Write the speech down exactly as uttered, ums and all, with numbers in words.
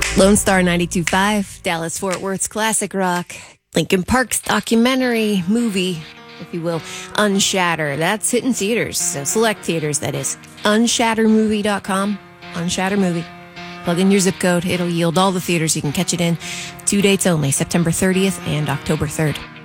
Lone Star ninety-two point five, Dallas Fort Worth's classic rock, Linkin Park's documentary movie, if you will, Unshatter. That's hitting theaters, so select theaters, that is. unshatter movie dot com, Unshatter Movie. Plug in your zip code. It'll yield all the theaters you can catch it in. Two dates only, September thirtieth and October third.